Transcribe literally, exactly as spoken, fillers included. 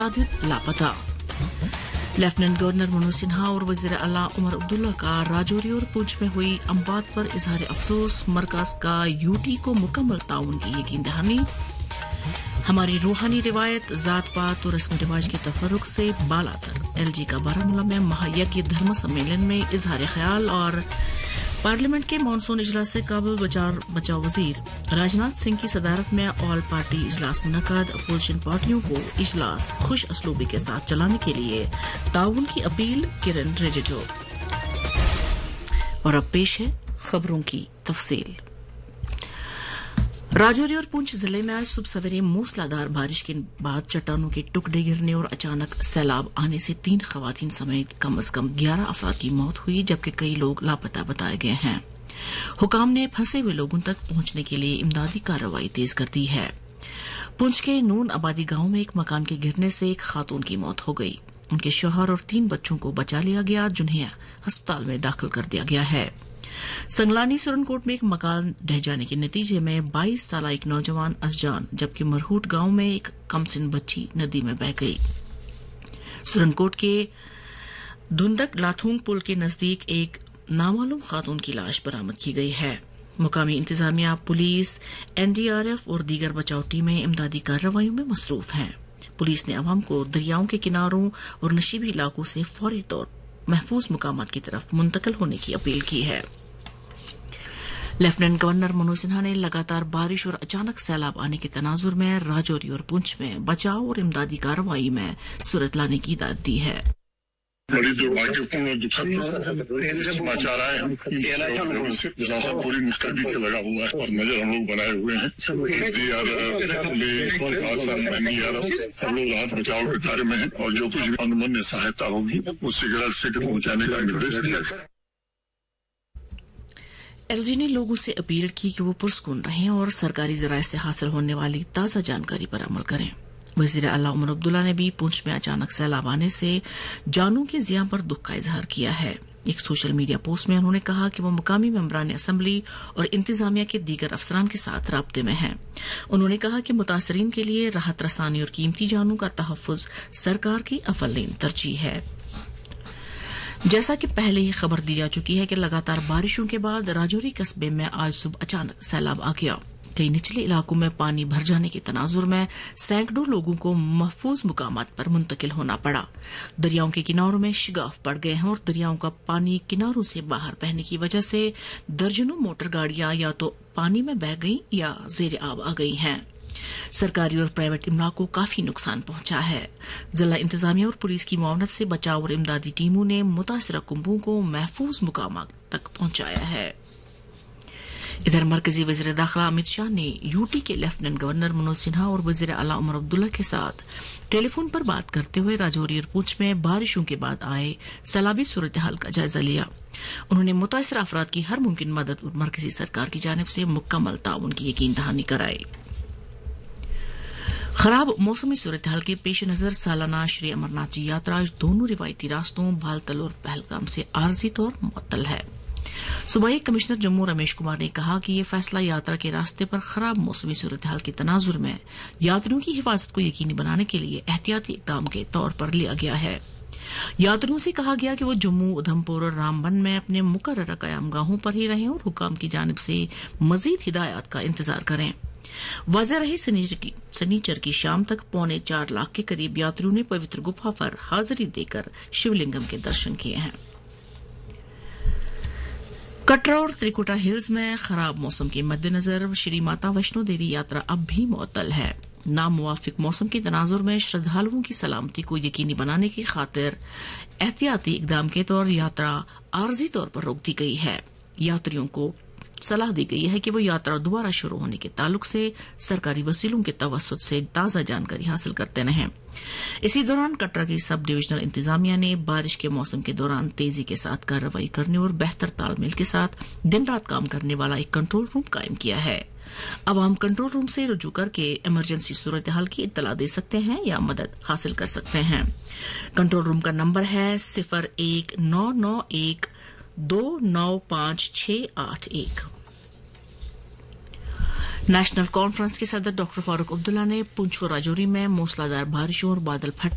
लापता। Lieutenant governor Manoj Sinha और वजीर आला उमर अब्दुल्ला का राजौरी और पुंछ में हुई अमवात पर इजहार अफसोस। मरकज का यूटी को मुकम्मल ताउन की यकीन दहानी। हमारी रूहानी रिवायत जात पात और रस्म रिवाज के तफरुक से बालातर। एलजी का बारामूला में महायज्ञ धर्म सम्मेलन में इजहार ख्याल। और पार्लियामेंट के मानसून इजलास से काबुल बचाव वजीर राजनाथ सिंह की सदारत में ऑल पार्टी इजलास मुनक्कद। अपोजिशन पार्टियों को इजलास खुश असलूबी के साथ चलाने के लिए ताउन की अपील। किरण रिजिजू। और अब पेश है खबरों की तफसील। राजौरी और पुंछ जिले में आज सुबह सवेरे मूसलाधार बारिश के बाद चट्टानों के टुकड़े गिरने और अचानक सैलाब आने से तीन खवातीन समेत कम अज कम ग्यारह अफराद की मौत हुई, जबकि कई लोग लापता बताए गए हैं। हुकाम ने फंसे हुए लोगों तक पहुंचने के लिए इमदादी कार्रवाई तेज कर दी है। पुंछ के नून आबादी गांव में एक मकान के गिरने से एक खातून की मौत हो गई। उनके शौहर और तीन बच्चों को बचा लिया गया, जिन्हें अस्पताल में दाखिल कर दिया गया है। संगलानी सुरनकोट में एक मकान ढह जाने के नतीजे में बाईस साल एक नौजवान असजान, जबकि मरहूट गांव में एक कमसिन बच्ची नदी में बह गई। सुरनकोट के धुंदक लाथूंग पुल के नजदीक एक नामालूम खातून की लाश बरामद की गई है। मुकामी इंतजामिया, पुलिस, एनडीआरएफ और दीगर बचाव टीमें इमदादी कार्रवाइयों में मसरूफ हैं। पुलिस ने अवाम को दरियाओं के किनारों और नशीबी इलाकों से फौरी तौर महफूज मुकामात की तरफ मुंतकिल होने की अपील की है। लेफ्टिनेंट गवर्नर मनोज सिन्हा ने लगातार बारिश और अचानक सैलाब आने के तनाजुर में राजौरी और पुंछ में बचाव और इमदादी कार्रवाई में सूरत लाने की हिदायत दी है। बड़ी दुर्भाग्यपूर्ण और दुखद समाचार आए हैं। पूरी मुस्तैदी से लगा हुआ है और नजर हम लोग बनाए हुए हैं। सब लोग राहत बचाव के कार्य में हैं और जो कुछ भी अनुमन्य सहायता होगी उससे जल्द से जल्द पहुंचाने का निर्देश दिया गया। एलजी ने लोगों से अपील की कि वो पुरस्कून रहें और सरकारी जराये से हासिल होने वाली ताज़ा जानकारी पर अमल करें। वजीर आला उमर अब्दुल्ला ने भी पुंछ में अचानक सैलाब आने से जानों के ज़िया पर दुख का इजहार किया है। एक सोशल मीडिया पोस्ट में उन्होंने कहा कि वो मुकामी मेंबरान असम्बली और इंतजामिया के दीगर अफसरान के साथ राब्ते में हैं। उन्होंने कहा कि मुतासरीन के लिए राहत रसानी और कीमती जानों का तहफ़्फ़ुज़ सरकार की अव्वलीन तरजीह है। जैसा कि पहले ही खबर दी जा चुकी है कि लगातार बारिशों के बाद राजौरी कस्बे में आज सुबह अचानक सैलाब आ गया। कई निचले इलाकों में पानी भर जाने के तनाजुर में सैकड़ों लोगों को महफूज मुकामात पर मुंतकिल होना पड़ा। दरियाओं के किनारों में शिगाफ पड़ गए हैं और दरियाओं का पानी किनारों से बाहर बहने की वजह से दर्जनों मोटर गाड़ियां या तो पानी में बह गई या जेर आब आ गई हैं। सरकारी और प्राइवेट इमला को काफी नुकसान पहुंचा है। जिला इंतजामिया और पुलिस की मुआवनत से बचाव और इमदादी टीमों ने मुतासरा कुंभों को महफूज मुकामात तक पहुंचाया है। इधर मरकजी वजीर दाखिला अमित शाह ने यूटी के लेफ्टिनेंट गवर्नर मनोज सिन्हा और वजीर आला उमर अब्दुल्ला के साथ टेलीफोन पर बात करते हुए राजौरी और पुंछ में बारिशों के बाद आए सैलाबी सूरत हाल का जायजा लिया। उन्होंने मुतासरा अफराद की हर मुमकिन मदद और मरकजी सरकार की जानिब से मुकम्मल ताउन की यकीन दहानी कराई। खराब मौसमी सूरत हाल के पेश नजर सालाना श्री अमरनाथ जी यात्रा आज दोनों रिवायती रास्तों बालतल और पहलगाम से आरजी तौर मुअत्तल है। सूबाई कमिश्नर जम्मू रमेश कुमार ने कहा कि यह फैसला यात्रा के रास्ते पर खराब मौसमी सूरत हाल के तनाजुर में यात्रियों की हिफाजत को यकीनी बनाने के लिए एहतियाती इक़दाम के तौर पर लिया गया है। यात्रियों से कहा गया कि वो जम्मू, उधमपुर और रामबन में अपने मुकर्रर क़यामगाहों पर ही रहें और हुकाम की जानिब से मजीद हिदायत का इंतजार करें। वाज़ेह रहे सनीचर की शाम तक पौने चार लाख के करीब यात्रियों ने पवित्र गुफा पर हाजिरी देकर शिवलिंगम के दर्शन किए हैं। कटरा और त्रिकुटा हिल्स में खराब मौसम के मद्देनजर श्री माता वैष्णो देवी यात्रा अब भी मुअत्तल है। नामुवाफिक मौसम के तनाजुर में श्रद्धालुओं की सलामती को यकीनी बनाने की खातिर एहतियाती इकदाम के तौर यात्रा आरजी तौर पर रोक दी गई है। यात्रियों को सलाह दी गई है कि वो यात्रा दोबारा शुरू होने के ताल्लुक से सरकारी वसीलों के तवस्सुत से ताज़ा जानकारी हासिल करते रहें। इसी दौरान कटरा की सब डिविजनल इंतजामिया ने बारिश के मौसम के दौरान तेजी के साथ कार्रवाई करने और बेहतर तालमेल के साथ दिन रात काम करने वाला एक कंट्रोल रूम कायम किया है। अवाम कंट्रोल रूम से रुजू करके इमरजेंसी सूरत हाल की इत्तला दे सकते हैं या मदद हासिल कर सकते हैं। कंट्रोल रूम का नंबर है सिफर एक नौ नौ एक दो नौ पांच छह आठ एक। नेशनल कॉन्फ्रेंस के सदर डॉक्टर फारूक अब्दुल्ला ने पुंछ और राजौरी में मूसलाधार बारिशों और बादल फटने